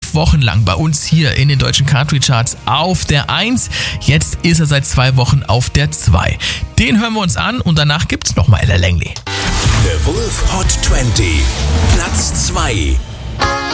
5 Wochen lang bei uns hier in den deutschen Country Charts auf der 1. Jetzt ist er seit 2 Wochen auf der 2. Den hören wir uns an und danach gibt's nochmal Ella Langley. The Wolf Hot 20, Platz 2.